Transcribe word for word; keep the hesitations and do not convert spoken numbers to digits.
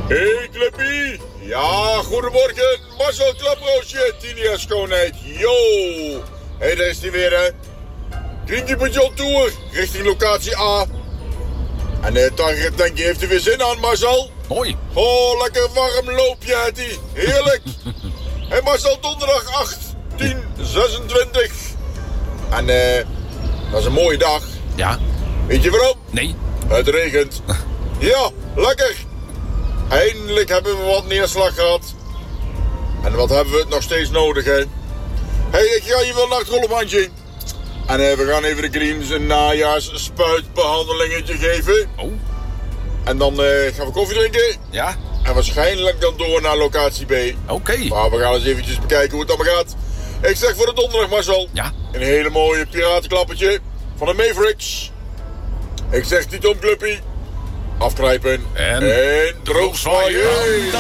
Hey Cluppy. Ja, goedemorgen. Marcel Klaproosje, tien jaar schoonheid. Yo. Hé, hey, daar is hij weer, hè. Green John Tour, richting locatie A. En uh, dan denk je, heeft hij weer zin aan, Marcel? Hoi. Oh, lekker warm loopje, het ie. Heerlijk. En hey, Marcel, donderdag acht, tien, zesentwintig. En eh, dat is een mooie dag. Ja. Weet je waarom? Nee. Het regent. Ja, lekker. Eindelijk hebben we wat neerslag gehad. En wat hebben we het nog steeds nodig, hè? Hé, hey, ik ga je wel naar het rollenbandje. En uh, we gaan even de Greens een najaars-spuitbehandelingetje geven. Oh. En dan uh, gaan we koffie drinken. Ja. En waarschijnlijk dan door naar locatie B. Oké. Okay. Maar we gaan eens eventjes bekijken hoe het allemaal gaat. Ik zeg voor de donderdag, Marcel. Ja. Een hele mooie piratenklappertje van de Mavericks. Ik zeg die Tom Cluppy. Afkrijpen. En, en droogzwaaien.